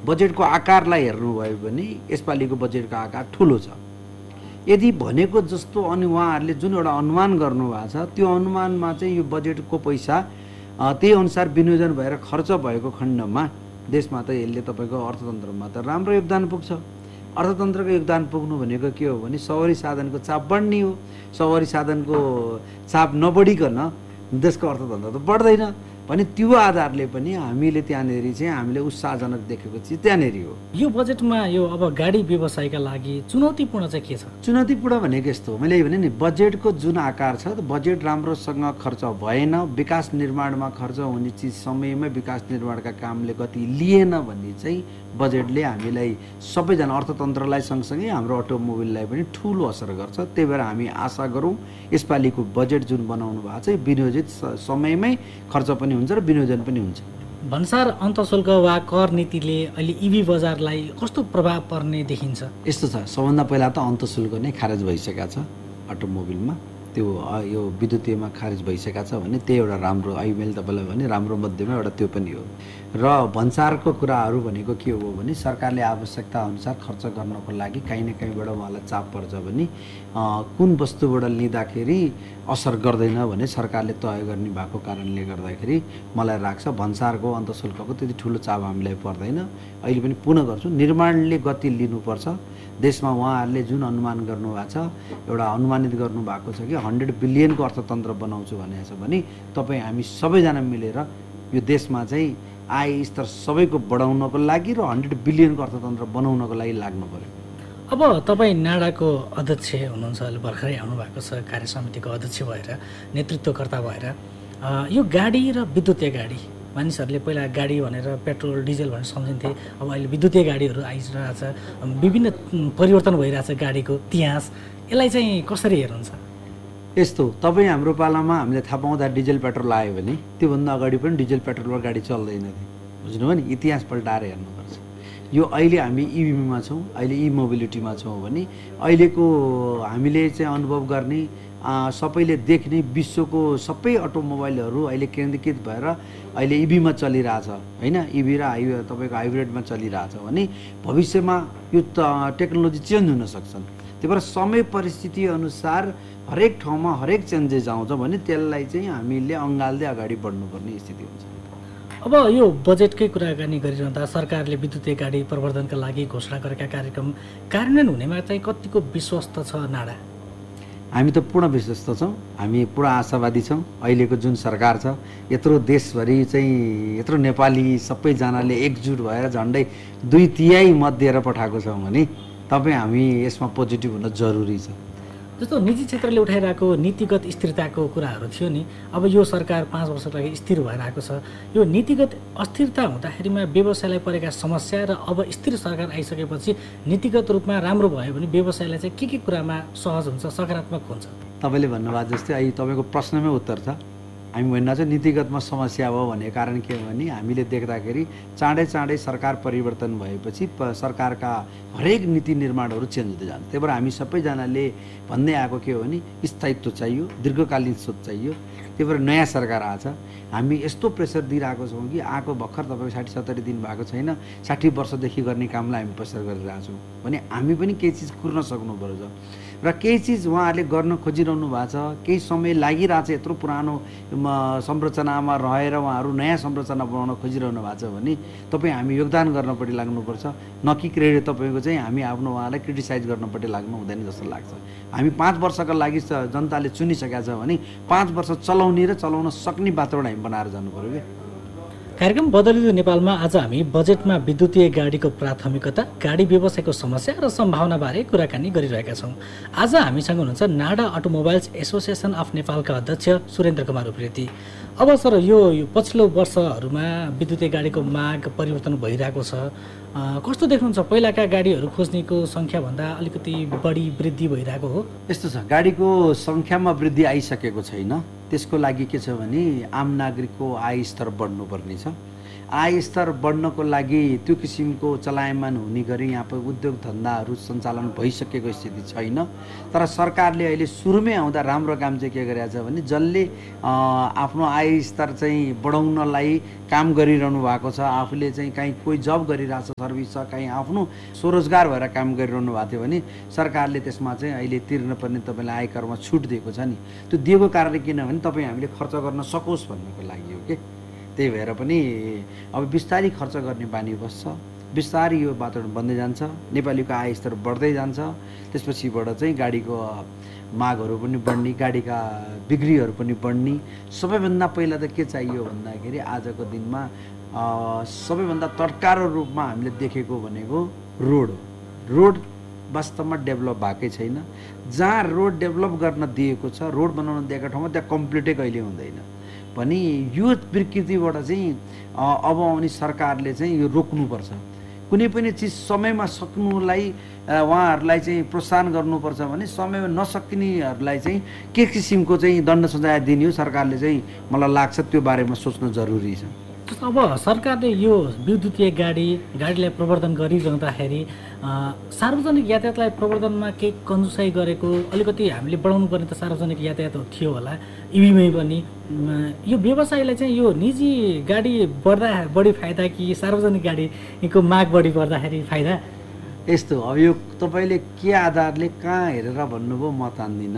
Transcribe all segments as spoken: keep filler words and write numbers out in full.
बजेटको आकारलाई हेर्नुभयो भने यसपालिको बजेटको आकार ठुलो छ। यदि भनेको जस्तो अनि उहाँहरूले जुन एउटा अनुमान गर्नुभएको छ त्यो अनुमानमा चाहिँ यो बजेटको पैसा त्यही अनुसार विनियोजन भएर खर्च भएको खण्डमा देशमा त यसले तपाईँको अर्थतन्त्रमा त राम्रो योगदान पुग्छ। अर्थतन्त्रको योगदान पुग्नु भनेको के हो भने सवारी साधनको चाप बढ्ने हो। सवारी साधनको चाप नबढिकन देशको अर्थतन्त्र त बढ्दैन भने त्यो आधारले पनि हामीले त्यहाँनेरि चाहिँ हामीले उत्साहजनक देखेको चाहिँ त्यहाँनेरि हो। यो बजेटमा यो अब गाडी व्यवसायका लागि चुनौतीपूर्ण चाहिँ के छ? चुनौतीपूर्ण भनेको यस्तो हो, मैले भने नि बजेटको जुन आकार छ बजेट राम्रोसँग खर्च भएन, विकास निर्माणमा खर्च हुने चिज समयमै विकास निर्माणका कामले गति लिएन भने चाहिँ बजेटले हामीलाई सबैजना अर्थतन्त्रलाई सँगसँगै हाम्रो अटोमोबिललाई पनि ठुलो असर गर्छ। त्यही भएर हामी आशा गरौँ यसपालिको बजेट जुन बनाउनु भएको छ विनियोजित समयमै खर्च पनि हुन्छ र विनियोजन पनि हुन्छ। भन्सार अन्तशुल्क वा कर नीतिले अहिले इभी बजारलाई कस्तो प्रभाव पर्ने देखिन्छ? यस्तो छ, सबभन्दा पहिला त अन्तशुल्क नै खारेज भइसकेको छ अटोमोबिलमा, त्यो यो विद्युतीयमा खारेज भइसकेको छ भने त्यही एउटा राम्रो, अहिले मैले तपाईँलाई भने राम्रो मध्येमा एउटा त्यो पनि हो। र भन्सारको कुराहरू भनेको के हो भने सरकारले आवश्यकता अनुसार खर्च गर्नको लागि काहीँ न काहीँबाट उहाँलाई चाप पर्छ भने कुन वस्तुबाट लिँदाखेरि असर गर्दैन भने सरकारले तय गर्ने भएको कारणले गर्दाखेरि मलाई लाग्छ भन्सारको अन्तशुल्कको त्यति ठुलो चाप हामीलाई पर्दैन। अहिले पनि पुनः गर्छु, निर्माणले गति लिनुपर्छ। देशमा उहाँहरूले जुन अनुमान गर्नुभएको छ एउटा अनुमानित गर्नुभएको छ कि हन्ड्रेड बिलियनको अर्थतन्त्र बनाउँछु भनेको छ भने तपाईँ हामी सबैजना मिलेर यो देशमा चाहिँ आय स्तर सबैको बढाउनको लागि र हन्ड्रेड बिलियनको अर्थतन्त्र बनाउनको लागि लाग्नु पर्यो। अब तपाईँ नाडाको अध्यक्ष हुनुहुन्छ, अहिले भर्खरै आउनु भएको छ कार्य समितिको अध्यक्ष भएर, नेतृत्वकर्ता भएर। यो गाडी र विद्युतीय गाडी, मानिसहरूले पहिला गाडी भनेर पेट्रोल डिजेल भनेर सम्झिन्थे, अब अहिले विद्युतीय गाडीहरू आइरहेछ, विभिन्न परिवर्तन भइरहेछ गाडीको इतिहास, यसलाई चाहिँ कसरी हेर्नुहुन्छ? यस्तो, तपाईँ हाम्रो पालामा हामीले थाहा पाउँदा डिजेल पेट्रोल आयो भने त्योभन्दा अगाडि पनि डिजेल पेट्रोलमा गाडी चल्दैन थियो, बुझ्नुभयो नि? इतिहास पल्टाएर हेर्नुपर्छ। यो अहिले हामी इभीमा छौँ, अहिले इ मोबिलिटीमा छौँ भने अहिलेको हामीले चाहिँ अनुभव गर्ने सबैले देख्ने विश्वको सबै अटोमोबाइलहरू अहिले केन्द्रीकृत भएर अहिले इभीमा चलिरहेछ होइन, इभी र हाइ तपाईँको हाइब्रिडमा चलिरहेछ भने भविष्यमा यो टेक्नोलोजी चेन्ज हुन सक्छन्। त्यही भएर समय परिस्थिति अनुसार हरेक ठाउँमा हरेक चेन्जेस आउँछ भने त्यसलाई चाहिँ हामीले अँगाल्दै अगाडि बढ्नुपर्ने स्थिति हुन्छ। अब यो बजेटकै कुराकानी गरिरहँदा सरकारले विद्युतीय गाडी प्रवर्धनका लागि घोषणा गरेका कार्यक्रम कार्यान्वयन हुनेमा चाहिँ कतिको विश्वस्त छ नाडा? हामी त पूर्ण विश्वस्त छौँ, हामी पुरा आशावादी छौँ। अहिलेको जुन सरकार छ यत्रो देशभरि चाहिँ यत्रो नेपाली सबैजनाले एकजुट भएर झन्डै दुई तिहाई मत दिएर पठाएको छौँ भने तपाईँ हामी यसमा पोजिटिभ हुन जरुरी छ। जस्तो निजी क्षेत्रले उठाइरहेको नीतिगत स्थिरताको कुराहरू थियो नि, अब यो सरकार पाँच वर्षको लागि स्थिर भएर आएको छ। यो नीतिगत अस्थिरता हुँदाखेरिमा व्यवसायलाई परेका समस्या र अब स्थिर सरकार आइसकेपछि नीतिगत रूपमा राम्रो भयो भने व्यवसायलाई चाहिँ के के कुरामा सहज हुन्छ, सकारात्मक हुन्छ? तपाईँले भन्नुभएको जस्तै अहिले तपाईँको प्रश्नमै उत्तर छ। हामी भन्न चाहिँ नीतिगतमा समस्या हो भन्ने कारण के हो भने हामीले देख्दाखेरि चाँडै चाँडै सरकार परिवर्तन भएपछि सरकारका हरेक नीति निर्माणहरू चेन्ज हुँदै जान्छ। त्यही भएर हामी सबैजनाले भन्दै आएको के हो भने स्थायित्व चाहियो, दीर्घकालीन सोच चाहियो। त्यही भएर नयाँ सरकार आएछ, हामी यस्तो प्रेसर दिइरहेको छौँ कि आएको भर्खर तपाईँको साठी सत्तरी दिन भएको छैन, साठी वर्षदेखि गर्ने कामलाई हामी प्रेसर गरिरहेछौँ भने हामी पनि केही चिज कुर्न सक्नुपर्छ र केही चिज उहाँहरूले गर्न खोजिरहनु भएको छ। केही समय लागिरहेछ, यत्रो पुरानो संरचनामा रहेर उहाँहरू नयाँ संरचना बनाउन खोजिरहनु भएको छ भने तपाईँ हामी योगदान गर्नपट्टि लाग्नुपर्छ, न कि क्रेडिट तपाईँको चाहिँ हामी आफ्नो उहाँलाई क्रिटिसाइज गर्नपट्टि लाग्नु हुँदैन जस्तो लाग्छ। हामी पाँच वर्षका लागि जनताले चुनिसकेका छ भने पाँच वर्ष चलाउने र चलाउन सक्ने वातावरण हामी बनाएर जानु पर्यो। क्या कार्यक्रम बदलिँदो नेपालमा आज हामी बजेटमा विद्युतीय गाडीको प्राथमिकता, गाडी व्यवसायको समस्या र सम्भावनाबारे कुराकानी गरिरहेका छौँ। आज हामीसँग हुनुहुन्छ नाडा अटोमोबाइल्स एसोसिएसन अफ नेपालका अध्यक्ष सुरेन्द्र कुमार उप्रेती। अब सर, यो पछिल्लो वर्षहरूमा विद्युतीय गाडीको माग परिवर्तन भइरहेको छ, कस्तो देख्नुहुन्छ? पहिलाका गाडीहरू खोज्नेको सङ्ख्याभन्दा अलिकति बढी वृद्धि भइरहेको हो? यस्तो छ, गाडीको सङ्ख्यामा वृद्धि आइसकेको छैन। त्यसको लागि के छ भने आम नागरिकको आय स्तर बढ्नुपर्ने छ। आय स्तर बढ्नको लागि त्यो किसिमको चलायमान हुने गरी यहाँ उद्योग धन्दाहरू सञ्चालन भइसकेको स्थिति छैन। तर सरकारले अहिले सुरुमै आउँदा राम्रो काम चाहिँ के गरेको छ भने जसले आफ्नो आय स्तर चाहिँ बढाउनलाई काम गरिरहनु भएको छ, आफूले चाहिँ कहीँ कोही जब गरिरहेछ, सर्भिस छ, कहीँ आफ्नो स्वरोजगार भएर काम गरिरहनु भएको थियो भने सरकारले त्यसमा चाहिँ अहिले तिर्नुपर्ने तपाईँलाई आयकरमा छुट दिएको छ नि। त्यो दिएको कारणले किनभने तपाईँ हामीले खर्च गर्न सकोस् भन्नको लागि हो कि। त्यही भएर पनि अब बिस्तारै खर्च गर्ने बानी बस्छ, बिस्तारै यो वातावरण बन्दै जान्छ, नेपालीको आय स्तर बढ्दै जान्छ। त्यसपछिबाट चाहिँ गाडीको मागहरू पनि बढ्ने, गाडीका बिक्रीहरू पनि बढ्ने। सबैभन्दा पहिला त के चाहियो भन्दाखेरि आजको दिनमा सबैभन्दा तत्काल रूपमा हामीले देखेको भनेको रोड हो। रोड वास्तवमा डेभलप भएकै छैन। जहाँ रोड डेभलप गर्न दिएको छ, रोड बनाउन दिएको ठाउँमा त्यहाँ कम्प्लिटै कहिले हुँदैन पनि। यो विकृतिबाट चाहिँ अब आउने सरकारले चाहिँ यो रोक्नुपर्छ। कुनै पनि चिज समयमा सक्नुलाई उहाँहरूलाई चाहिँ प्रोत्साहन गर्नुपर्छ भने समयमा नसक्नेहरूलाई चाहिँ के किसिमको चाहिँ दण्ड सजाय दिने हो सरकारले चाहिँ मलाई लाग्छ त्यो बारेमा सोच्नु जरुरी छ। अब सरकारले यो विद्युतीय गाडी गाडीलाई प्रवर्धन गरिरहँदाखेरि सार्वजनिक यातायातलाई प्रवर्धनमा केही कन्जुसाइ गरेको अलिकति हामीले बढाउनु पर्ने त सार्वजनिक यातायात थियो होला इभीमै पनि। यो व्यवसायलाई चाहिँ यो निजी गाडी बढ्दा बढी फाइदा कि सार्वजनिक गाडीको माग बढी पर्दाखेरि फाइदा? यस्तो अब यो तपाईँले के आधारले कहाँ हेरेर भन्नुभयो म तान्दिनँ।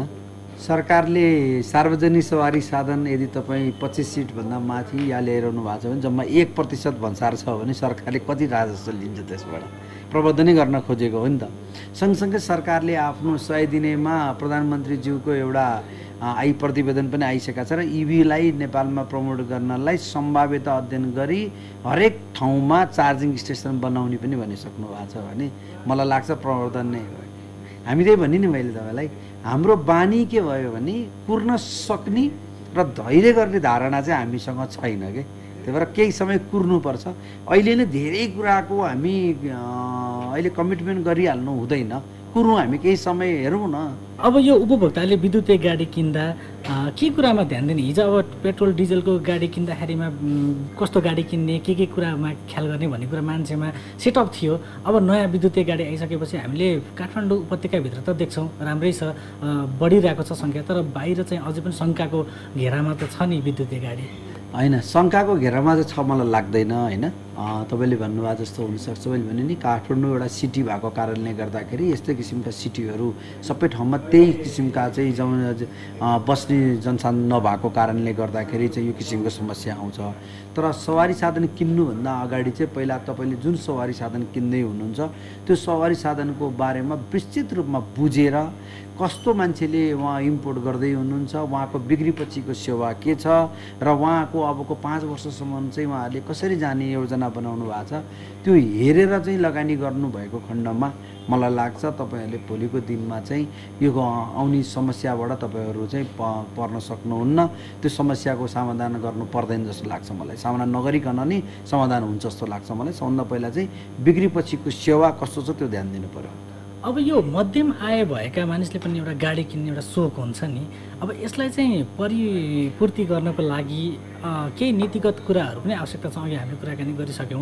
सरकारले सार्वजनिक सवारी साधन यदि तपाईँ पच्चिस सिटभन्दा माथि या ल्याइरहनु भएको छ भने जम्मा एक प्रतिशत भन्सार छ भने सरकारले कति राजस्व लिन्छ त्यसबाट? प्रवर्धनै गर्न खोजेको हो नि त। सँगसँगै सरकारले आफ्नो सय दिनेमा प्रधानमन्त्रीज्यूको एउटा आई प्रतिवेदन पनि आइसकेका छ र इभीलाई नेपालमा प्रमोट गर्नलाई सम्भाव्यता अध्ययन गरी हरेक ठाउँमा चार्जिङ स्टेसन बनाउने पनि भनिसक्नु भएको छ भने मलाई लाग्छ प्रवर्धन नै हो। हामी त्यही भन्ने नि मैले तपाईँलाई, हाम्रो बानी के भयो भने कुर्न सक्ने र धैर्य गर्ने धारणा चाहिँ हामीसँग छैन के। त्यही भएर केही समय कुर्नुपर्छ। अहिले नै धेरै कुराको हामी अहिले कमिटमेन्ट गरिहाल्नु हुँदैन, कुरौँ हामी केही समय हेरौँ न। अब यो उपभोक्ताले विद्युतीय गाडी किन्दा के कुरामा ध्यान दिने? हिजो अब पेट्रोल डिजलको गाडी किन्दाखेरिमा कस्तो गाडी किन्ने, के के कुरामा ख्याल गर्ने भन्ने कुरा मान्छेमा सेटअप थियो। अब नयाँ विद्युतीय गाडी आइसकेपछि हामीले काठमाडौँ उपत्यकाभित्र त देख्छौँ राम्रै छ, बढिरहेको छ सङ्ख्या, तर बाहिर चाहिँ अझै पनि शङ्काको घेरामा त छ नि विद्युतीय गाडी। होइन, शङ्काको घेरामा चाहिँ छ मलाई लाग्दैन। होइन, तपाईँले भन्नुभएको जस्तो हुनसक्छ। मैले भने नि काठमाडौँ एउटा सिटी भएको कारणले गर्दाखेरि यस्तै किसिमका सिटीहरू सबै ठाउँमा त्यही किसिमका चाहिँ जब बस्ने जनसाधारण नभएको कारणले गर्दाखेरि चाहिँ यो किसिमको समस्या आउँछ। तर सवारी साधन किन्नुभन्दा अगाडि चाहिँ पहिला तपाईँले जुन सवारी साधन किन्दै हुनुहुन्छ त्यो सवारी साधनको बारेमा विस्तृत रूपमा बुझेर कस्तो मान्छेले उहाँ इम्पोर्ट गर्दै हुनुहुन्छ, उहाँको बिक्री पछिको सेवा के छ र उहाँको अबको पाँच वर्षसम्म चाहिँ उहाँहरूले कसरी जाने योजना बनाउनु भएको छ त्यो हेरेर चाहिँ लगानी गर्नुभएको खण्डमा मलाई लाग्छ तपाईँहरूले भोलिको दिनमा चाहिँ यो आउने समस्याबाट तपाईँहरू चाहिँ प पर्न सक्नुहुन्न। त्यो समस्याको समाधान गर्नु पर्दैन जस्तो लाग्छ मलाई। समाधान नगरिकन नै समाधान हुन्छ जस्तो लाग्छ मलाई। सबभन्दा पहिला चाहिँ बिक्री पछिको सेवा कस्तो छ त्यो ध्यान दिनु पर्यो। अब यो मध्यम आय भएका मानिसले पनि एउटा गाडी किन्ने एउटा सोख हुन्छ नि। अब यसलाई चाहिँ परिपूर्ति गर्नको लागि केही नीतिगत कुराहरू पनि आवश्यकता छ। अघि हामीले कुराकानी गरिसक्यौँ।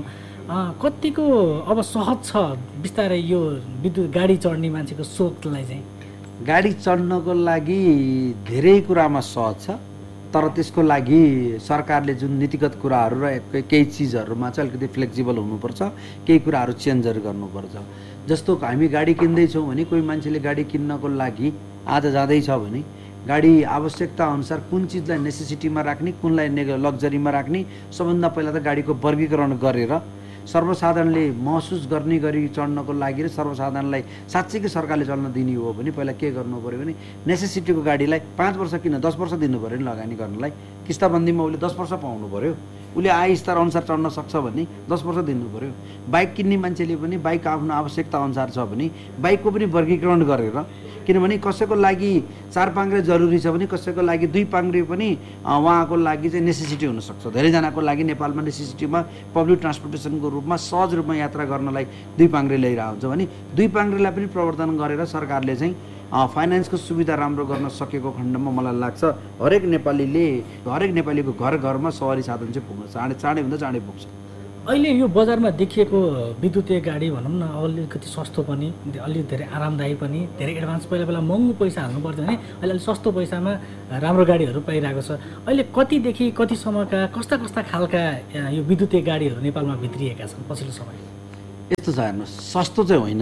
कतिको अब सहज छ बिस्तारै यो विद्युत गाडी चढ्ने मान्छेको सोखलाई चाहिँ? गाडी चढ्नको लागि धेरै कुरामा सहज छ, तर त्यसको लागि सरकारले जुन नीतिगत कुराहरू र केही चिजहरूमा चाहिँ अलिकति फ्लेक्सिबल हुनुपर्छ, केही कुराहरू चेन्जहरू गर्नुपर्छ। जस्तो हामी गाडी किन्दैछौँ भने कोही मान्छेले गाडी किन्नको लागि आज जाँदैछ भने गाडी आवश्यकता अनुसार कुन चिजलाई नेसेसिटीमा राख्ने, कुनलाई लग्जरीमा राख्ने, सबभन्दा पहिला त गाडीको वर्गीकरण गरेर सर्वसाधारणले महसुस गर्ने गरी चढ्नको लागि र सर्वसाधारणलाई साँच्चैकै सरकारले चल्न दिने हो भने पहिला के गर्नु पऱ्यो भने नेसेसिटीको गाडीलाई पाँच वर्ष किन दस वर्ष दिनु पऱ्यो नि लगानी गर्नलाई। किस्ताबन्दीमा उसले दस वर्ष पाउनु पऱ्यो, उसले आय स्तर अनुसार चढ्न सक्छ भने दस वर्ष दिनु पऱ्यो। बाइक किन्ने मान्छेले पनि बाइक आफ्नो आवश्यकता अनुसार छ भने बाइकको पनि वर्गीकरण गरेर, किनभने कसैको लागि चार पाङ्ग्रे जरुरी छ भने कसैको लागि दुई पाङ्ग्रे पनि उहाँको लागि चाहिँ नेसेसिटी हुनसक्छ। धेरैजनाको लागि नेपालमा नेसेसिटीमा पब्लिक ट्रान्सपोर्टेसनको रूपमा सहज रूपमा यात्रा गर्नलाई दुई पाङ्ग्रे ल्याइरहेको हुन्छ भने दुई पाङ्ग्रेलाई पनि प्रवर्धन गरेर सरकारले चाहिँ फाइनेन्सको सुविधा राम्रो गर्न सकेको खण्डमा मलाई लाग्छ हरेक नेपालीले हरेक नेपालीको घर घरमा सवारी साधन चाहिँ पुग्छ, चाँडै चाँडै भन्दा चाँडै पुग्छ। अहिले यो बजारमा देखिएको विद्युतीय गाडी भनौँ न अलिकति सस्तो पनि अलिक धेरै आरामदायी पनि धेरै एडभान्स पहिला पहिला महँगो पैसा हाल्नु पर्थ्यो भने अहिले अलिक सस्तो पैसामा राम्रो गाडीहरू पाइरहेको छ। अहिले कतिदेखि कतिसम्मका कस्ता कस्ता खालका यो विद्युतीय गाडीहरू नेपालमा भित्रिएका छन् पछिल्लो समय? यस्तो छ हेर्नुहोस्, सस्तो चाहिँ होइन,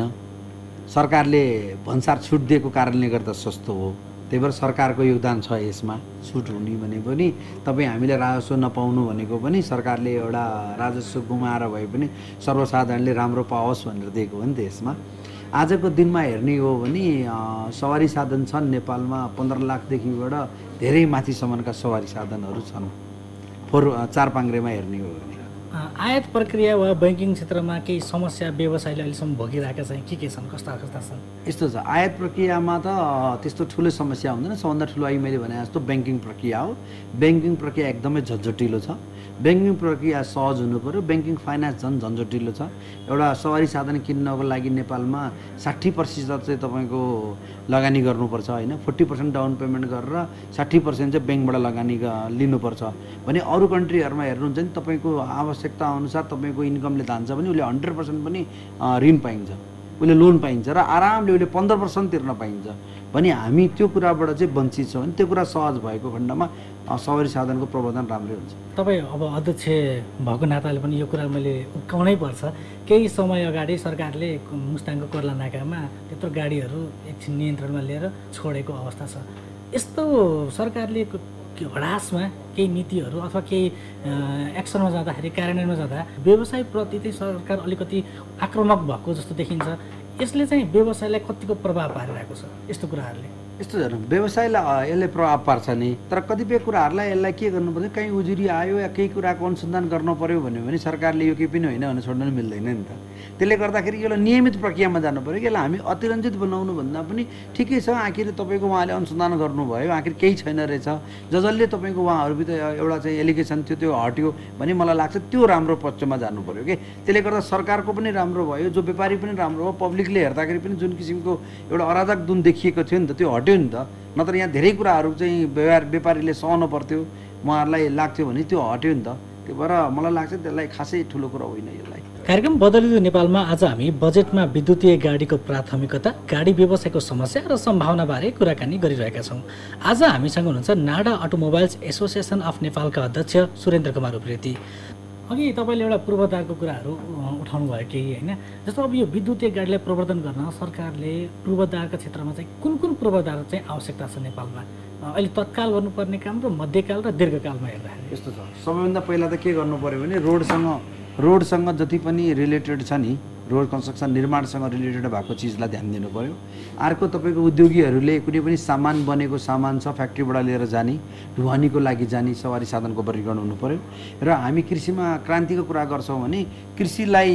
सरकारले भन्सार छुट दिएको कारणले गर्दा सस्तो हो। त्यही भएर सरकारको योगदान छ यसमा। छुट हुने भने पनि तपाईँ हामीले राजस्व नपाउनु भनेको पनि सरकारले एउटा राजस्व गुमाएर भए पनि सर्वसाधारणले राम्रो पाओस् भनेर दिएको हो नि त यसमा। आजको दिनमा हेर्ने हो भने सवारी साधन छन् नेपालमा पन्ध्र लाखदेखिबाट धेरै माथिसम्मका सवारी साधनहरू छन् फोर चार पाङ्ग्रेमा हेर्ने हो भने। आयात प्रक्रिया वा ब्याङ्किङ क्षेत्रमा केही समस्या व्यवसायले अहिलेसम्म भोगिरहेका चाहिँ के के छन्, कस्ता कस्ता छन्? यस्तो छ, आयात प्रक्रियामा त त्यस्तो ठुलो समस्या हुँदैन। सबभन्दा ठुलो अहिले मैले भने जस्तो ब्याङ्किङ प्रक्रिया हो। ब्याङ्किङ प्रक्रिया एकदमै झन्झटिलो छ। ब्याङ्किङ प्रक्रिया सहज हुनु पऱ्यो। ब्याङ्किङ फाइनेन्स झन् झन्झटिलो छ। एउटा सवारी साधन किन्नको लागि नेपालमा साठी प्रतिशत चाहिँ तपाईँको लगानी गर्नुपर्छ होइन, फोर्टी पर्सेन्ट डाउन पेमेन्ट गरेर साठी पर्सेन्ट चाहिँ ब्याङ्कबाट लगानी लिनुपर्छ भने अरू कन्ट्रीहरूमा हेर्नुहुन्छ नि तपाईँको आवश्यकता अनुसार तपाईँको इन्कमले धान्छ भने उसले हन्ड्रेड पर्सेन्ट पनि ऋण पाइन्छ, उसले लोन पाइन्छ र आरामले उसले पन्ध्र पर्सेन्ट तिर्न पाइन्छ भने हामी त्यो कुराबाट चाहिँ वञ्चित छौँ। भने त्यो कुरा सहज भएको खण्डमा सवारी साधनको प्रबन्धन राम्रै हुन्छ। तपाईँ अब अध्यक्ष भएको नाताले पनि यो कुरा मैले उक्काउनै पर्छ। केही समय अगाडि सरकारले मुस्ताङको कर्ला नाकामा त्यत्रो गाडीहरू एकछिन नियन्त्रणमा लिएर छोडेको अवस्था छ। यस्तो सरकारले हडासमा केही नीतिहरू अथवा केही एक्सनमा जाँदाखेरि कार्यान्वयनमा जाँदा व्यवसायप्रति चाहिँ सरकार अलिकति आक्रामक भएको जस्तो देखिन्छ। यसले चाहिँ व्यवसायलाई कतिको प्रभाव पारिरहेको छ यस्तो कुराहरूले? यस्तो हेर्नु, व्यवसायलाई यसले प्रभाव पार्छ नि, तर कतिपय कुराहरूलाई यसलाई के गर्नुपर्छ, कहीँ उजुरी आयो या केही कुराको अनुसन्धान गर्नु पऱ्यो भन्यो भने सरकारले यो केही पनि होइन भने छोड्नु मिल्दैन नि त। त्यसले गर्दाखेरि यसलाई नियमित प्रक्रियामा जानु पऱ्यो। यसलाई हामी अतिरञ्जित बनाउनु भन्दा पनि ठिकै छ, आखिर तपाईँको उहाँले अनुसन्धान गर्नुभयो, आखिर केही छैन रहेछ, ज जसले तपाईँको उहाँहरूभित्र एउटा चाहिँ एलिगेसन थियो त्यो हट्यो भने मलाई लाग्छ त्यो राम्रो पक्षमा जानु पऱ्यो कि। त्यसले गर्दा सरकारको पनि राम्रो भयो, जो व्यापारी पनि राम्रो हो, पब्लिकले हेर्दाखेरि पनि जुन किसिमको एउटा अराजक दुन देखिएको थियो नि त त्यो हट्यो नि त। नत्र यहाँ धेरै कुराहरू चाहिँ व्यवहार व्यापारीले सहनु पर्थ्यो, उहाँहरूलाई लाग्थ्यो भने त्यो हट्यो नि त। त्यो भएर मलाई लाग्छ त्यसलाई खासै ठुलो कुरा होइन यसलाई। कार्यक्रम बदलिँदो नेपालमा आज हामी बजेटमा विद्युतीय गाडीको प्राथमिकता, गाडी व्यवसायको समस्या र सम्भावनाबारे कुराकानी गरिरहेका छौँ। आज हामीसँग हुनुहुन्छ नाडा अटोमोबाइल्स एसोसिएसन अफ नेपालका अध्यक्ष सुरेन्द्र कुमार उप्रेती। अघि तपाईँले एउटा पूर्वाधारको कुराहरू उठाउनु भयो केही होइन, जस्तो अब यो विद्युतीय गाडीलाई प्रवर्धन गर्न सरकारले पूर्वाधारका क्षेत्रमा चाहिँ कुन कुन पूर्वाधार चाहिँ आवश्यकता छ नेपालमा अहिले तत्काल गर्नुपर्ने काम र मध्यकाल र दीर्घकालमा हेर्दाखेरि? यस्तो छ, सबैभन्दा पहिला त के गर्नु पऱ्यो भने रोडसँग रोडसँग जति पनि रिलेटेड छ नि, रोड कन्स्ट्रक्सन निर्माणसँग रिलेटेड भएको चिजलाई ध्यान दिनु पऱ्यो। अर्को तपाईँको उद्योगीहरूले कुनै पनि सामान बनेको सामान छ फ्याक्ट्रीबाट लिएर जाने, ढुवानीको लागि जाने सवारी साधनको वर्गीकरण हुनु पऱ्यो। र हामी कृषिमा क्रान्तिको कुरा गर्छौँ भने कृषिलाई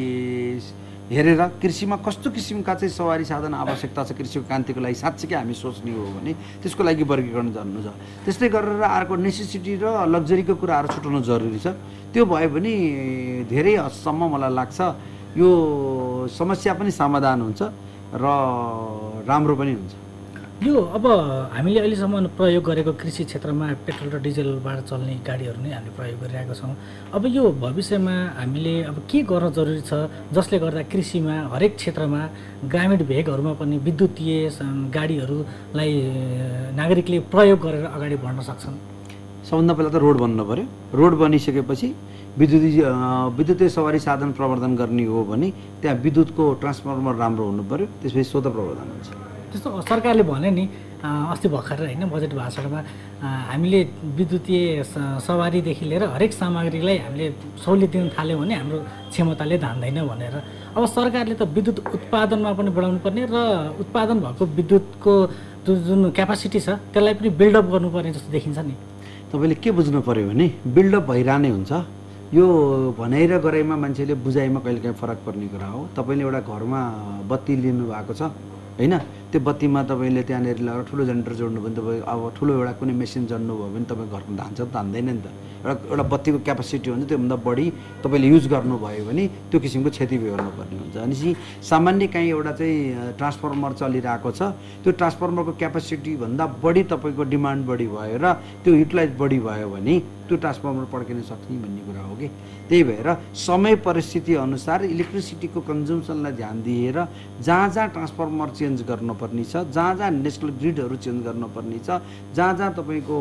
हेरेर कृषिमा कस्तो किसिमका चाहिँ सवारी साधन आवश्यकता छ कृषिको क्रान्तिको लागि साँच्चै हामी सोच्ने हो भने त्यसको लागि वर्गीकरण गर्नु छ। त्यस्तै गरेर अर्को नेसेसिटी र लग्जरीको कुराहरू छुटाउनु जरुरी छ। त्यो भयो भने धेरै हदसम्म मलाई लाग्छ यो समस्या पनि समाधान हुन्छ र राम्रो पनि हुन्छ। यो अब हामीले अहिलेसम्म प्रयोग गरेको कृषि क्षेत्रमा पेट्रोल र डिजलबाट चल्ने गाडीहरू नै हामीले प्रयोग गरिरहेका छौँ। अब यो भविष्यमा हामीले अब के गर्न जरुरी छ जसले गर्दा कृषिमा हरेक क्षेत्रमा ग्रामीण भेगहरूमा पनि विद्युतीय गाडीहरूलाई नागरिकले प्रयोग गरेर अगाडि बढ्न सक्छन्? सबभन्दा पहिला त रोड बन्नु पऱ्यो। रोड बनिसकेपछि विद्युतीय विद्युतीय सवारी साधन प्रवर्धन गर्ने हो भने त्यहाँ विद्युतको ट्रान्सफर्मर राम्रो हुनु पऱ्यो, त्यसपछि स्वतः प्रवर्धन हुन्छ। जस्तो सरकारले भने नि अस्ति भर्खर होइन बजेट भाषणमा हामीले विद्युतीय सवारीदेखि लिएर हरेक सामग्रीलाई हामीले सहुलियत दिन थाल्यौँ भने हाम्रो क्षमताले धान्दैन भनेर। अब सरकारले त विद्युत उत्पादनमा पनि बढाउनु पर्ने र उत्पादन भएको विद्युतको जुन क्यापासिटी छ त्यसलाई पनि बिल्डअप गर्नुपर्ने जस्तो देखिन्छ नि। तपाईँले के बुझ्नु पऱ्यो भने बिल्डअप भइरहने हुन्छ। यो भनाइ र गराइमा मान्छेले बुझाइमा कहिलेकाहीँ फरक पर्ने कुरा हो। तपाईँले एउटा घरमा बत्ती लिनु भएको छ होइन, त्यो बत्तीमा तपाईँले त्यहाँनिर लगेर ठुलो जेनेरेटर जोड्नु भने तपाईँ अब ठुलो एउटा कुनै मेसिन जोड्नु भयो भने तपाईँ घरमा धान्छ धान्दैन नि त। एउटा एउटा बत्तीको क्यापासिटी हुन्छ त्योभन्दा बढी तपाईँले युज गर्नुभयो भने त्यो किसिमको क्षति बेहोर्नुपर्ने हुन्छ। अनि सामान्य काहीँ एउटा चाहिँ ट्रान्सफर्मर चलिरहेको छ, त्यो ट्रान्सफर्मरको क्यापासिटीभन्दा बढी तपाईँको डिमान्ड बढी भयो र त्यो युटिलाइज बढी भयो भने त्यो ट्रान्सफर्मर पड्किन सक्ने भन्ने कुरा हो कि। त्यही भएर समय परिस्थिति अनुसार इलेक्ट्रिसिटीको कन्जम्सनलाई ध्यान दिएर जहाँ जहाँ ट्रान्सफर्मर चेन्ज गर्नुपर्ने छ, जहाँ जहाँ नेसनल ग्रिडहरू चेन्ज गर्नुपर्ने छ, जहाँ जहाँ तपाईँको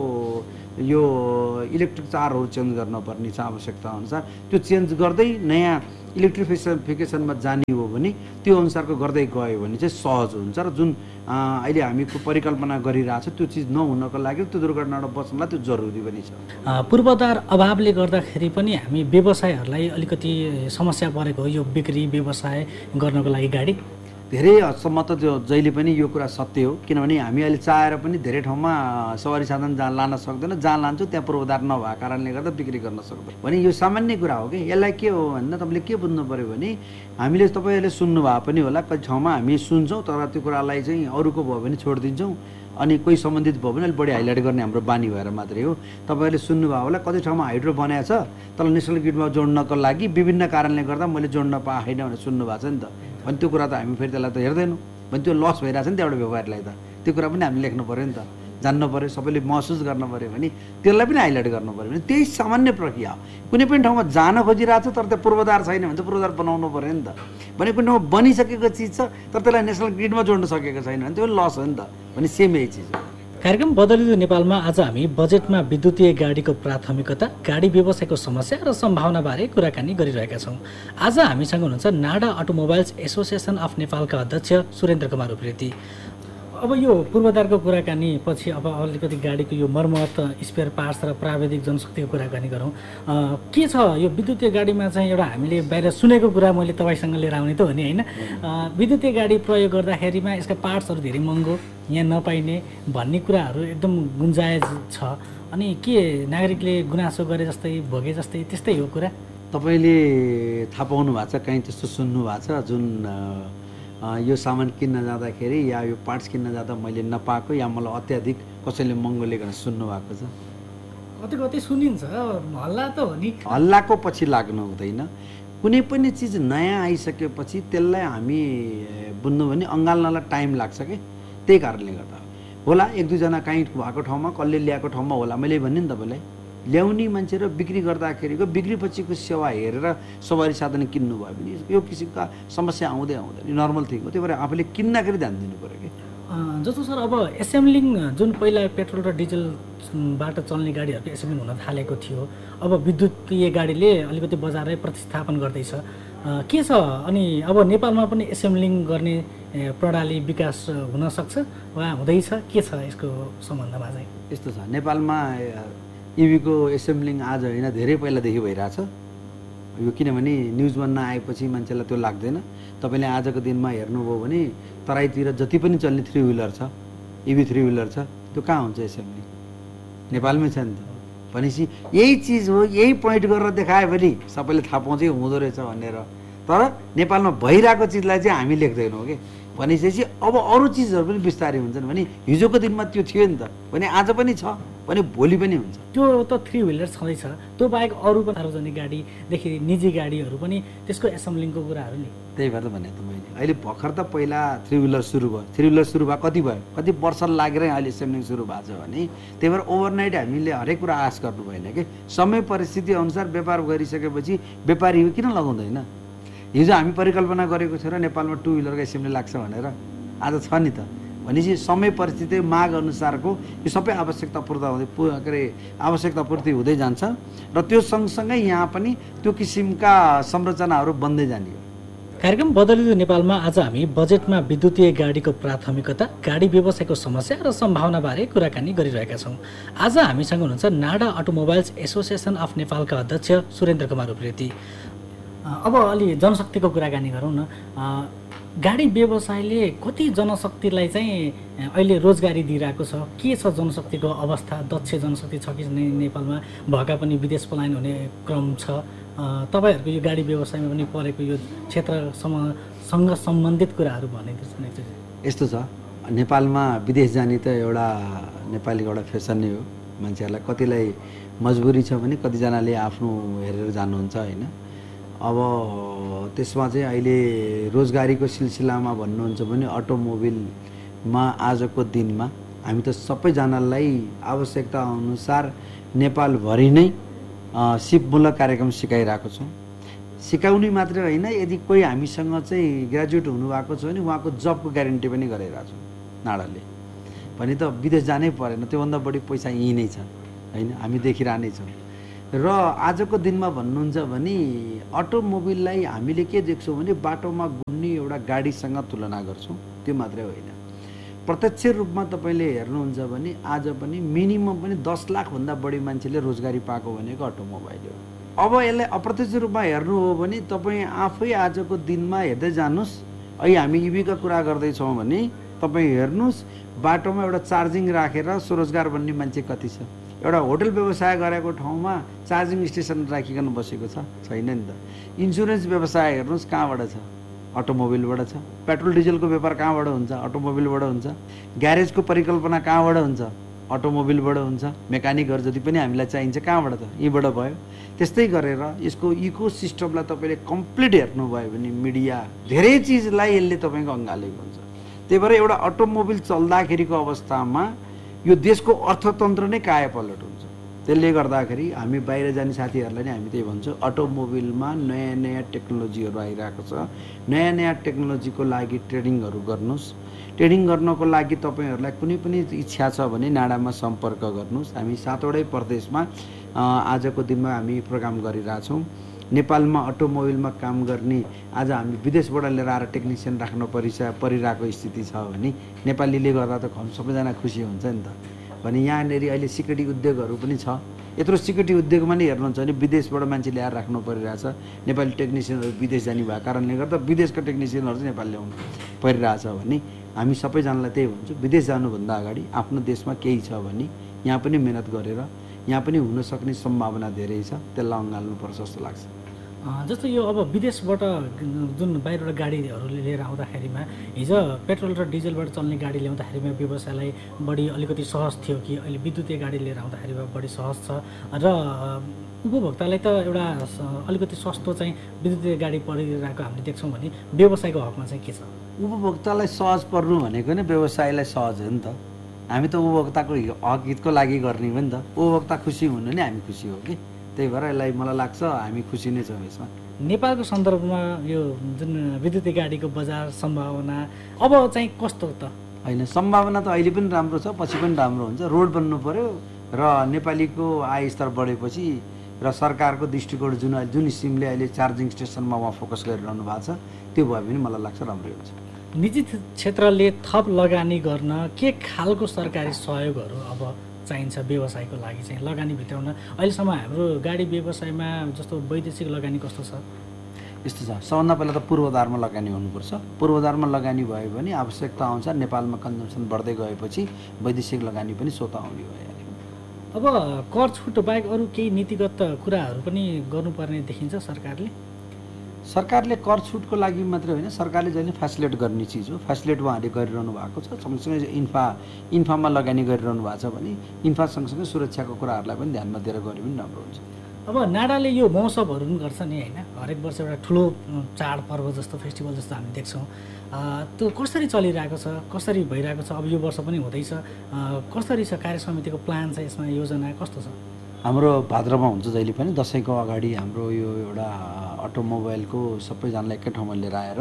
यो इलेक्ट्रिक तारहरू चेन्ज गर्नुपर्ने छ आवश्यकता अनुसार त्यो चेन्ज गर्दै नयाँ इलेक्ट्रिफिकेसनमा जाने हो भने त्यो अनुसारको गर्दै गयो भने चाहिँ सहज हुन्छ र जुन अहिले हामी परिकल्पना गरिरहेको छ त्यो चिज नहुनको लागि त्यो दुर्घटनाबाट बच्नलाई त्यो जरुरी पनि छ। पूर्वाधार अभावले गर्दाखेरि पनि हामी व्यवसायहरूलाई अलिकति समस्या परेको हो यो बिक्री व्यवसाय गर्नको लागि गाडी। धेरै हदसम्म त त्यो जहिले पनि यो कुरा सत्य हो, किनभने हामी अहिले चाहेर पनि धेरै ठाउँमा सवारी साधन जहाँ लान सक्दैन, जहाँ लान्छौँ त्यहाँ पूर्वाधार नभएको कारणले गर्दा बिक्री गर्न सक्दैन भने यो सामान्य कुरा हो कि। यसलाई के हो भन्दा तपाईँले के बुझ्नु पऱ्यो भने हामीले तपाईँहरूले सुन्नुभएको पनि होला, कति ठाउँमा हामी सुन्छौँ तर त्यो कुरालाई चाहिँ अरूको भयो भने छोडिदिन्छौँ, अनि कोही सम्बन्धित भयो भने अलिक बढी हाइलाइट गर्ने हाम्रो बानी भएर मात्रै हो। तपाईँहरूले सुन्नुभयो होला कति ठाउँमा हाइड्रो बनाएको छ तर नेसनल ग्रिडमा जोड्नको लागि विभिन्न कारणले गर्दा मैले जोड्न पाएन भनेर सुन्नुभएको छ नि त। अनि त्यो कुरा त हामी फेरि त्यसलाई त हेर्दैनौँ, भने त्यो लस भइरहेछ नि त एउटा व्यापारीलाई त। त्यो कुरा पनि हामी लेख्नु पऱ्यो नि त, जान्नु पऱ्यो, सबैले महसुस गर्नु पऱ्यो भने त्यसलाई पनि हाइलाइट गर्नु पऱ्यो भने त्यही सामान्य प्रक्रिया हो। कुनै पनि ठाउँमा जान खोजिरहेको छ तर त्यो पूर्वाधार छैन भने त पूर्वाधार बनाउनु पऱ्यो नि त। भने कुनै ठाउँमा बनिसकेको चिज छ तर त्यसलाई नेसनल ग्रिडमा जोड्न सकेको छैन भने त्यो लस हो नि त। भने सेम यही चिज हो। कार्यक्रम बदलिँदो नेपालमा आज हामी बजेटमा विद्युतीय गाडीको प्राथमिकता, गाडी व्यवसायको समस्या र सम्भावनाबारे कुराकानी गरिरहेका छौँ। आज हामीसँग हुनुहुन्छ नाडा अटोमोबाइल्स एसोसिएसन अफ नेपालका अध्यक्ष सुरेन्द्र कुमार उप्रेती। अब यो पूर्वाधारको कुराकानी पछि अब अलिकति गाडीको यो मर्मत, स्पेयर पार्ट्स र प्राविधिक जनशक्तिको कुराकानी गरौँ। के छ यो विद्युतीय गाडीमा चाहिँ एउटा हामीले बाहिर सुनेको कुरा मैले तपाईँसँग लिएर आउने त हो नि होइन, विद्युतीय गाडी प्रयोग गर्दाखेरिमा यसका पार्ट्सहरू धेरै महँगो, यहाँ नपाइने भन्ने कुराहरू एकदम गुन्जायज छ। अनि के नागरिकले गुनासो गरे जस्तै भोगे जस्तै त्यस्तै हो कुरा? तपाईँले थाहा पाउनु भएको छ, कहीँ त्यस्तो सुन्नु भएको छ जुन यो सामान किन्न जाँदाखेरि या यो पार्ट्स किन्न जाँदा मैले नपाएको या मलाई अत्याधिक कसैले महँगो लिएर सुन्नु भएको छ? कति कति सुनिन्छ, हल्ला त हो नि। हल्लाको पछि लाग्नु हुँदैन। कुनै पनि चिज नयाँ आइसकेपछि त्यसलाई हामी बुझ्नु भने अँगाल्नलाई टाइम लाग्छ कि, त्यही कारणले गर्दा होला एक दुईजना काहीँ भएको ठाउँमा कसले ल्याएको ठाउँमा होला। मैले भने नि तपाईँलाई ल्याउने मान्छे र बिक्री गर्दाखेरिको बिक्री पछिको सेवा हेरेर सवारी साधन किन्नुभयो भने यो किसिमका समस्या आउँदै आउँदैन, नर्मल थिङ हो। त्यही भएर आफूले किन्दाखेरि ध्यान दिनु पऱ्यो कि। जस्तो सर अब एसेम्ब्लिङ जुन पहिला पेट्रोल र डिजलबाट चल्ने गाडीहरूको एसेम्ब्लिङ हुन थालेको थियो, अब विद्युतीय गाडीले अलिकति बजारै प्रतिस्थापन गर्दैछ, के छ? अनि अब नेपालमा पनि एसेम्ब्लिङ गर्ने प्रणाली विकास हुन सक्छ वा हुँदैछ, के छ यसको सम्बन्धमा चाहिँ? यस्तो छ, नेपालमा इभीको एसेम्ब्लिङ आज होइन धेरै पहिलादेखि भइरहेछ यो, किनभने न्युजमा नआएपछि मान्छेलाई त्यो लाग्दैन। तपाईँले आजको दिनमा हेर्नुभयो भने तराईतिर जति पनि चल्ने थ्री विलर छ, इभी थ्री विलर छ, त्यो कहाँ हुन्छ एसेम्ब्लिङ? नेपालमै छ नि त। भनेपछि यही चिज हो, यही पोइन्ट गरेर देखायो भने सबैले थाहा पाउँछ हुँदो रहेछ भनेर। तर नेपालमा भइरहेको चिजलाई चाहिँ हामी लेख्दैनौँ कि। भनेपछि अब अरू चिजहरू पनि बिस्तारै हुन्छन् भने हिजोको दिनमा त्यो थियो नि त, भने आज पनि छ भने भोलि पनि हुन्छ। त्यो त थ्री विलर छँदैछ, त्यो बाहेक अरू पनि सार्वजनिक गाडीदेखि निजी गाडीहरू पनि त्यसको एसेम्ब्लिङको कुराहरू नि। त्यही भएर भने त मैले अहिले भर्खर त पहिला थ्री विलर सुरु भयो, थ्री विलर सुरु भयो कति भयो, कति वर्ष लागेर अहिले एसेम्ब्लिङ सुरु भएको छ भने। त्यही भएर ओभरनाइट हामीले हरेक कुरा आश गर्नु भएन कि। समय परिस्थिति अनुसार व्यापार गरिसकेपछि व्यापारी किन लगाउँदैन? हिजो हामी परिकल्पना गरेको थियो र नेपालमा टु विलरको एसेम्ब्ली लाग्छ भनेर, आज छ नि त। भनेपछि समय परिस्थिति माग अनुसारको यो सबै आवश्यकता पूर्ति हुँदै के अरे आवश्यकता पूर्ति हुँदै जान्छ र त्यो सँगसँगै यहाँ पनि त्यो किसिमका संरचनाहरू बन्दै जाने हो। कार्यक्रम बदलिँदो नेपालमा आज हामी बजेटमा विद्युतीय गाडीको प्राथमिकता, गाडी व्यवसायको समस्या र सम्भावनाबारे कुराकानी गरिरहेका छौँ। आज हामीसँग हुनुहुन्छ नाडा अटोमोबाइल्स एसोसिएसन अफ नेपालका अध्यक्ष सुरेन्द्र कुमार उप्रेती। अब अलि जनशक्तिको कुराकानी गरौँ न। गाडी व्यवसायले कति जनशक्तिलाई चाहिँ अहिले रोजगारी दिइरहेको छ? के छ जनशक्तिको अवस्था? दक्ष जनशक्ति छ कि नेपालमा? भएका पनि विदेश पलायन हुने क्रम छ। तपाईँहरूको यो गाडी व्यवसायमा पनि परेको यो क्षेत्रसँग सम्बन्धित कुराहरू भनिदिनुहोस् न। यस्तो छ, नेपालमा विदेश जाने त एउटा नेपालीको एउटा फेसन नै हो। मान्छेहरूलाई कतिलाई मजबुरी छ भने कतिजनाले आफ्नो हेरेर जानुहुन्छ होइन। अब त्यसमा चाहिँ अहिले रोजगारीको सिलसिलामा भन्नुहुन्छ भने अटोमोबिलमा आजको दिनमा हामी त सबैजनालाई आवश्यकता अनुसार नेपालभरि नै सिपमूलक कार्यक्रम सिकाइरहेको छौँ। सिकाउने मात्रै होइन, यदि कोही हामीसँग चाहिँ ग्रेजुएट हुनुभएको छ भने उहाँको जबको ग्यारेन्टी पनि गरिरहेको छौँ नाडाले। भने त विदेश जानै परेन, त्योभन्दा बढी पैसा यहीँ नै छ होइन, हामी देखिरहनै छौँ। र आजको दिनमा भन्नुहुन्छ भने अटोमोबिललाई हामीले के देख्छौँ भने बाटोमा घुम्ने एउटा गाडीसँग तुलना गर्छौँ, त्यो मात्रै होइन। प्रत्यक्ष रूपमा तपाईँले हेर्नुहुन्छ भने आज पनि मिनिमम पनि दस लाखभन्दा बढी मान्छेले रोजगारी पाएको भनेको अटोमोबाइल हो। अब यसलाई अप्रत्यक्ष रूपमा हेर्नु हो भने तपाईँ आफै आजको दिनमा हेर्दै जानुहोस्। अहिले हामी इभीका कुरा गर्दैछौँ भने तपाईँ हेर्नुहोस् बाटोमा एउटा चार्जिङ राखेर स्वरोजगार बन्ने मान्छे कति छ। एउटा होटल व्यवसाय गरेको ठाउँमा चार्जिङ स्टेसन राखिकन बसेको छ छैन नि त। इन्सुरेन्स व्यवसाय हेर्नुहोस् कहाँबाट छ, अटोमोबिलबाट छ। पेट्रोल डिजलको व्यापार कहाँबाट हुन्छ, अटोमोबिलबाट हुन्छ। ग्यारेजको परिकल्पना कहाँबाट हुन्छ, अटोमोबिलबाट हुन्छ। मेकानिकहरू जति पनि हामीलाई चाहिन्छ कहाँबाट त, यहीँबाट भयो। त्यस्तै गरेर यसको इको सिस्टमलाई तपाईँले कम्प्लिट हेर्नुभयो भने मिडिया धेरै चिजलाई यसले तपाईँको अँगालेको हुन्छ। त्यही भएर एउटा अटोमोबिल चल्दाखेरिको अवस्थामा यो देशको अर्थतन्त्र नै कायापलट हुन्छ। त्यसले गर्दाखेरि हामी बाहिर जाने साथीहरूलाई नै हामी त्यही भन्छौँ, अटोमोबिलमा नयाँ नयाँ टेक्नोलोजीहरू आइरहेको छ। नयाँ नयाँ टेक्नोलोजीको लागि ट्रेनिङहरू गर्नुहोस्। ट्रेनिङ गर्नको लागि तपाईँहरूलाई कुनै पनि इच्छा छ भने नाडामा सम्पर्क गर्नुहोस्। हामी सातवटै प्रदेशमा आजको दिनमा हामी प्रोग्राम गरिरहेछौँ। नेपालमा अटोमोबिलमा काम गर्ने आज हामी विदेशबाट लिएर आएर टेक्निसियन राख्नु परिछ परिरहेको स्थिति छ भने नेपालीले गर्दा त हम सबैजना खुसी हुन्छ नि त। भने यहाँनिर अहिले सिक्युरिटी उद्योगहरू पनि छ। यत्रो सिक्युरिटी उद्योगमा नै हेर्नुहुन्छ भने विदेशबाट मान्छे ल्याएर राख्नु परिरहेछ। नेपाली टेक्निसियनहरू विदेश जाने भएको कारणले गर्दा विदेशका टेक्निसियनहरू चाहिँ नेपाल ल्याउनु परिरहेछ भने हामी सबैजनालाई त्यही भन्छौँ, विदेश जानुभन्दा अगाडि आफ्नो देशमा केही छ भने यहाँ पनि मेहनत गरेर यहाँ पनि हुन सक्ने सम्भावना धेरै छ, त्यसलाई अँगाल्नुपर्छ जस्तो लाग्छ। जस्तो यो अब विदेशबाट जुन बाहिरबाट गाडीहरू लिएर आउँदाखेरिमा हिजो पेट्रोल र डिजलबाट चल्ने गाडी ल्याउँदाखेरिमा व्यवसायलाई बढी अलिकति सहज थियो कि अहिले विद्युतीय गाडी लिएर आउँदाखेरिमा बढी सहज छ र उपभोक्तालाई त एउटा अलिकति सस्तो चाहिँ विद्युतीय गाडी परिरहेको हामीले देख्छौँ भने व्यवसायको हकमा चाहिँ के छ? उपभोक्तालाई सहज पर्नु भनेको नै व्यवसायलाई सहज हो नि त। हामी त उपभोक्ताको हक हितको लागि गर्ने हो नि त। उपभोक्ता खुसी हुनु नै हामी खुसी हो कि। त्यही भएर यसलाई मलाई लाग्छ हामी खुसी नै छौँ यसमा। नेपालको सन्दर्भमा यो जुन विद्युतीय गाडीको बजार सम्भावना अब चाहिँ कस्तो त? होइन, सम्भावना त अहिले पनि राम्रो छ, पछि पनि राम्रो हुन्छ। रोड बन्नु पर्यो र नेपालीको आय स्तर बढेपछि र सरकारको दृष्टिकोण जुन जुन किसिमले अहिले चार्जिङ स्टेसनमा उहाँ फोकस गरिरहनु भएको छ त्यो भयो भने मलाई लाग्छ राम्रै हुन्छ। निजी क्षेत्रले थप लगानी गर्न के खालको सरकारी सहयोगहरू अब चाहिन्छ व्यवसायको लागि चाहिँ लगानी भित्राउन? अहिलेसम्म हाम्रो गाडी व्यवसायमा जस्तो वैदेशिक लगानी कस्तो छ? यस्तो छ, सबभन्दा पहिला त पूर्वाधारमा लगानी हुनुपर्छ। पूर्वाधारमा लगानी भयो भने आवश्यकता अनुसार नेपालमा कन्जम्सन बढ्दै गएपछि वैदेशिक लगानी पनि स्वतः आउने भइहाल्यो। अब कर छुट बाहेक अरू केही नीतिगत कुराहरू पनि गर्नुपर्ने देखिन्छ सरकारले? सरकारले कर छुटको लागि मात्रै होइन, सरकारले जहिले फेसिलिट गर्ने चिज हो। फेसिलिट उहाँहरूले गरिरहनु भएको छ। सँगसँगै इन्फा इन्फामा लगानी गरिरहनु भएको छ भने इन्फा सँगसँगै सुरक्षाको कुराहरूलाई पनि ध्यानमा दिएर गरे पनि राम्रो हुन्छ। अब नाडाले यो महोत्सवहरू पनि गर्छ नि होइन, हरेक वर्ष एउटा ठुलो चाडपर्व जस्तो फेस्टिभल जस्तो हामी देख्छौँ। त्यो कसरी चलिरहेको छ, कसरी भइरहेको छ? अब यो वर्ष पनि हुँदैछ, कसरी छ कार्य समितिको प्लान छ यसमा, योजना कस्तो छ? हाम्रो भाद्रमा हुन्छ जहिले पनि दसैँको अगाडि हाम्रो यो एउटा अटोमोबाइलको सबैजनालाई एकै ठाउँमा लिएर आएर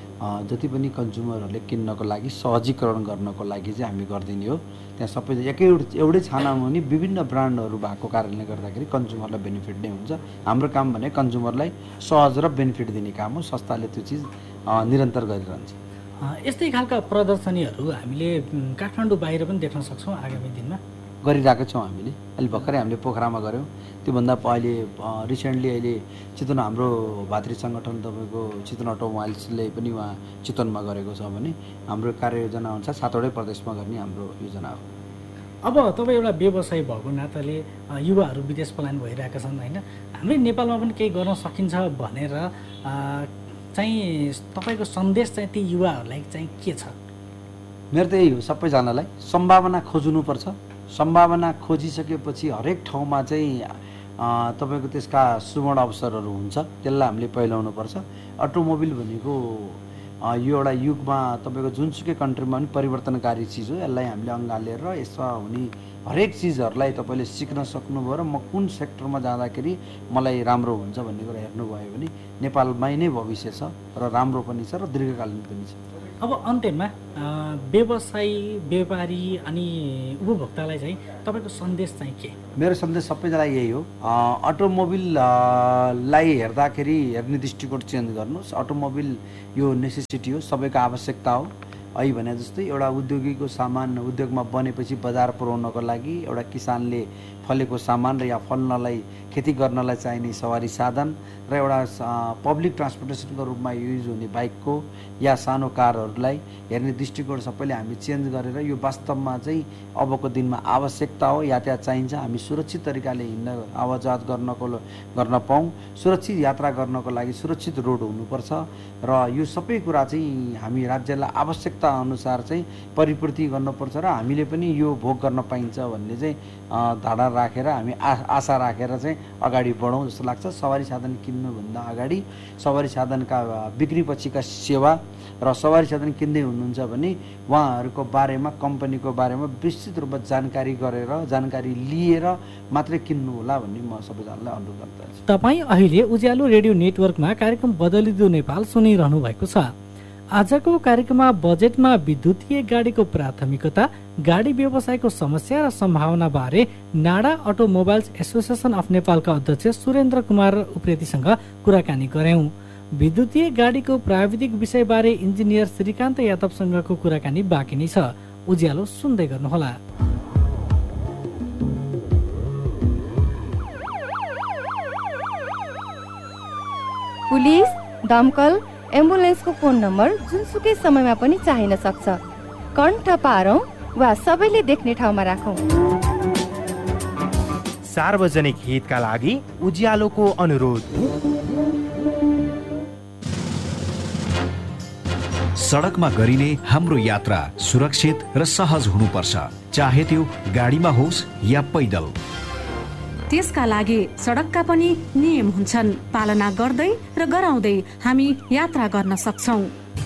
जति पनि कन्ज्युमरहरूले किन्नको लागि सहजीकरण गर्नको लागि चाहिँ हामी गरिदिने हो। त्यहाँ सबै एकै एउटै छानामा पनि विभिन्न ब्रान्डहरू भएको कारणले गर्दाखेरि कन्ज्युमरलाई बेनिफिट नै हुन्छ। हाम्रो काम भने कन्ज्युमरलाई सहज र बेनिफिट दिने काम हो। संस्थाले त्यो चिज निरन्तर गरिरहन्छ। यस्तै खालका प्रदर्शनीहरू हामीले काठमाडौँ बाहिर पनि देख्न सक्छौँ आगामी दिनमा? गरिरहेको छौँ हामीले। अहिले भर्खरै हामीले पोखरामा गऱ्यौँ। त्योभन्दा अहिले रिसेन्टली अहिले चितवन हाम्रो भातृ सङ्गठन तपाईँको चितवन अटोमोबाइल्सले पनि उहाँ चितवनमा गरेको छ भने हाम्रो कार्ययोजना अनुसार सातवटै प्रदेशमा गर्ने हाम्रो योजना हो। अब तपाईँ एउटा व्यवसायी भएको नाताले युवाहरू विदेश पलायन भइरहेका छन् होइन, हाम्रै नेपालमा पनि केही गर्न सकिन्छ भनेर चाहिँ तपाईँको सन्देश चाहिँ ती युवाहरूलाई चाहिँ के छ? मेरो त यही हो, सबैजनालाई सम्भावना खोज्नुपर्छ। सम्भावना खोजिसकेपछि हरेक ठाउँमा चाहिँ तपाईँको त्यसका सुवर्ण अवसरहरू हुन्छ, त्यसलाई हामीले पहिलाउनुपर्छ। अटोमोबिल भनेको यो एउटा युगमा तपाईँको जुनसुकै कन्ट्रीमा पनि परिवर्तनकारी चिज हो। यसलाई हामीले अँगालेर यसमा हुने हरेक चिजहरूलाई तपाईँले सिक्न सक्नुभयो र म कुन सेक्टरमा जाँदाखेरि मलाई राम्रो हुन्छ भन्ने कुरा हेर्नुभयो भने नेपालमै नै भविष्य छ र राम्रो पनि छ र दीर्घकालीन पनि छ। अब अन्त्यमा व्यवसायी, व्यापारी अनि उपभोक्तालाई चाहिँ तपाईँको सन्देश चाहिँ के? मेरो सन्देश सबैजनालाई यही हो, अटोमोबिललाई हेर्दाखेरि हेर्ने दृष्टिकोण चेन्ज गर्नुहोस्। अटोमोबिल यो नेसेसिटी हो, सबैको आवश्यकता हो। अहिले भने जस्तै एउटा उद्योगीको सामान उद्योगमा बनेपछि बजार पुर्याउनको लागि एउटा किसानले फलेको सामान र या फल्नलाई खेती गर्नलाई चाहिने सवारी साधन र एउटा पब्लिक ट्रान्सपोर्टेसनको रूपमा युज हुने बाइकको या सानो कारहरूलाई हेर्ने दृष्टिकोण सबैले हामी चेन्ज गरेर यो वास्तवमा चाहिँ अबको दिनमा आवश्यकता हो, यातायात चाहिन्छ। हामी सुरक्षित तरिकाले हिँड्न आवाजात गर्नको गर्न पाऊँ, सुरक्षित यात्रा गर्नको लागि सुरक्षित रोड हुनुपर्छ र यो सबै कुरा चाहिँ हामी राज्यलाई आवश्यकता अनुसार चाहिँ परिपूर्ति गर्नुपर्छ र हामीले पनि यो भोग गर्न पाइन्छ भन्ने चाहिँ धारणा राखेर हामी आशा राखेर चाहिँ अगाडि बढौँ जस्तो लाग्छ। सवारी साधन किन्नुभन्दा अगाडि सवारी साधनका बिक्री पछिका सेवा र सवारी साधन किन्दै हुनुहुन्छ भने उहाँहरूको बारेमा, कम्पनीको बारेमा विस्तृत रूपमा जानकारी गरेर जानकारी लिएर मात्रै किन्नु होला भन्ने म सबैजनालाई अनुरोध गर्दछु। तपाईँ अहिले उज्यालो रेडियो नेटवर्कमा कार्यक्रम बदलिदो नेपाल सुनिरहनु भएको छ। आजको कार्यक्रममा बजेटमा विद्युतीय गाडीको प्राथमिकता, गाडी व्यवसायको समस्या र सम्भावना बारे नाडा अटोमोबाइल्स एसोसिएसन अफ नेपालका अध्यक्ष सुरेन्द्र कुमार उप्रेतीसँग कुराकानी गर्यौं। विद्युतीय गाडीको प्राविधिक विषयबारे इन्जिनियर श्रीकान्त यादवसँगको कुराकानी बाँकी नै छ। उज्यालो सुन्दै गर्नुहोला। पुलिस, दमकल, एम्बुलेन्सको फोन नम्बर जुनसुकै समयमा पनि चाहिन सक्छ। कण्ठ पारौं वा सबैले देख्ने ठाउँमा राखौं। सार्वजनिक हितका लागि उज्यालोको अनुरोध। सडकमा गरिने हाम्रो यात्रा सुरक्षित र सहज हुनुपर्छ, चाहे त्यो गाडीमा होस् या पैदल। त्यसका लागि सडकका पनि नियम हुन्छन्, पालना गर्दै र गराउँदै हामी यात्रा गर्न सक्छौं।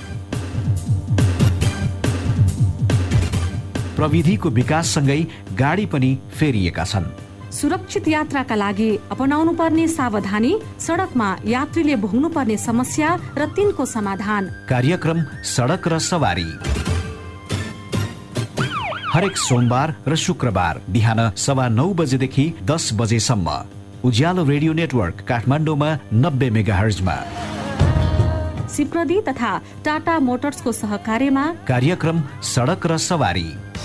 प्रविधिको विकाससँगै गाडी पनि फेरिएका छन्। सुरक्षित यात्राका लागि अपनाउनु पर्ने सावधानी, सडकमा यात्रीले भोग्नु पर्ने समस्या र तिनको समाधान। कार्यक्रम सडक र सवारी हरेक सोमबार र शुक्रबार बिहान सवा नौ बजेदेखि दस बजेसम्म उज्यालो रेडियो नेटवर्क काठमाडौँमा नब्बे मेगाहर्जमा। सिप्रदी तथा टाटा मोटर्सको सहकार्यमा कार्यक्रम सडक र सवारी।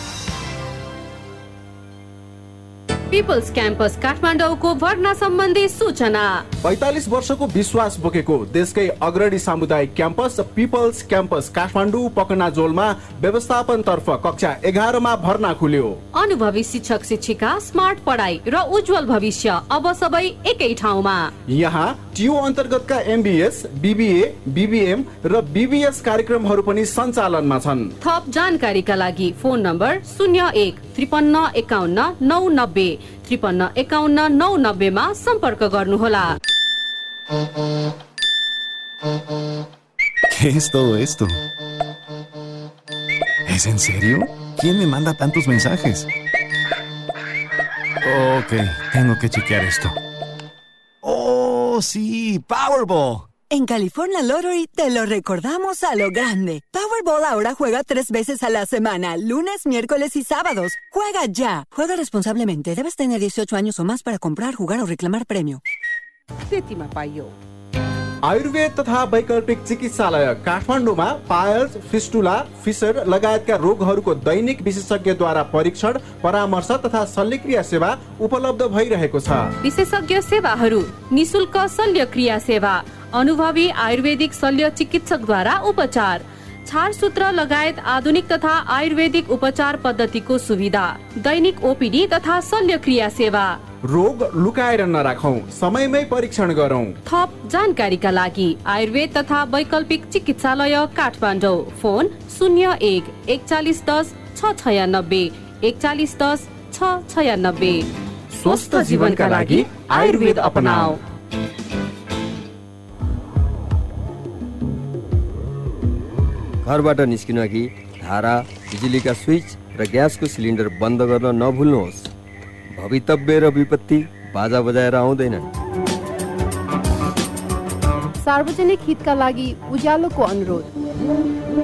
पिपल्स क्याम्पस काठमाडौँको भर्ना सम्बन्धी सूचना। पैंतालीस वर्षको विश्वास बोकेको देशकै अग्रणी सामुदायिक क्याम्पस पिपल्स क्याम्पस काठमाडौँ पकनाजोलमा व्यवस्थापन तर्फ कक्षा एघारमा भर्ना खुल्यो। अनुभवी शिक्षक शिक्षिका, स्मार्ट पढाइ र उज्जवल भविष्य अब सबै एकै ठाउँमा। यहाँ टियु अन्तर्गतका एमबीएस, बीबीए, बीबीएम र बीबीएस कार्यक्रमहरू पनि सञ्चालनमा छन्। थप जानकारीका लागि फोन नम्बर शून्य एक त्रिपन्न एकाउन्न नौ नब्बे त्रिपन्न एकाउन्न नौ नब्बेमा सम्पर्क गर्नुहोला। ¿Qué es todo esto? ¿Es en serio? ¿Quién me manda tantos mensajes? Ok, tengo que chequear esto. ¡Oh, sí! ¡Powerball! En California Lottery te lo recordamos a lo grande. Powerball ahora juega tres veces a la semana, lunes, miércoles y sábados. ¡Juega ya! Juega responsablemente. Debes tener dieciocho años o más para comprar, jugar o reclamar premio. त्यतिमा पाइयो। आयुर्वेद तथा वैकल्पिक चिकित्सालय काठमाडौँमा piles, fistula, fissure लगायतका रोगहरूको दैनिक विशेषज्ञद्वारा परीक्षण, परामर्श तथा शल्यक्रिया सेवा उपलब्ध भइरहेको छ। विशेषज्ञ सेवाहरू, निशुल्क शल्यक्रिया सेवा, अनुभवी आयुर्वेदिक शल्य चिकित्सकद्वारा उपचार, छारसूत्र लगायत आधुनिक तथा आयुर्वेदिक उपचार पद्धतिको सुविधा, दैनिक ओपीडी तथा शल्यक्रिया सेवा। रोग लुकाएर नराखौं, समयमै परीक्षण गरौं। थप जानकारीका लागि आयुर्वेद तथा वैकल्पिक चिकित्सालय काठमाडौँ, फोन शून्य एक एकचालिस दस छ छयानब्बे एकचालिस दस छ छयानब्बे। स्वस्थ जीवनका लागि आयुर्वेद अपनाऊ। घरबाट निस्किनु अघि धारा, बिजुलीका स्विच र ग्यासको सिलिन्डर बन्द गर्न नभुल्नुहोस्। भवितव्य र विपत्ति बाजा बजाएर आउँदैनन्। सार्वजनिक हितका लागि उज्यालोको अनुरोध।